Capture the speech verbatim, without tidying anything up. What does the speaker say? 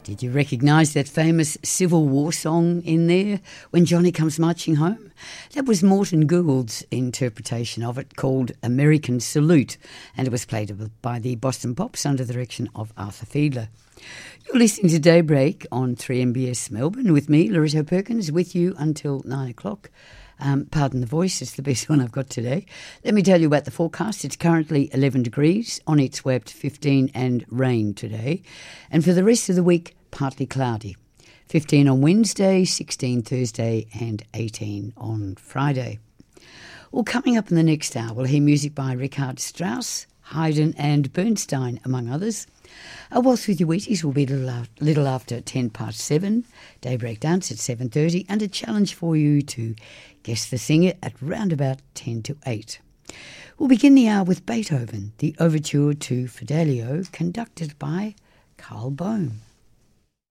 Did you recognise that famous Civil War song in there, When Johnny Comes Marching Home? That was Morton Gould's interpretation of it, called American Salute, and it was played by the Boston Pops under the direction of Arthur Fiedler. You're listening to Daybreak on three M B S Melbourne with me, Loretto Perkins, with you until nine o'clock. Um, pardon the voice, it's the best one I've got today. Let me tell you about the forecast. It's currently eleven degrees, on its way up to fifteen, and rain today. And for the rest of the week, partly cloudy. fifteen on Wednesday, sixteen Thursday, and eighteen on Friday. Well, coming up in the next hour, we'll hear music by Richard Strauss, Haydn and Bernstein, among others. A Waltz with Your Wheaties will be a little, after, little after ten past seven, Daybreak Dance at seven thirty, and a challenge for you to guess the singer at round about ten to eight. We'll begin the hour with Beethoven, the Overture to Fidelio, conducted by Carl Bohm.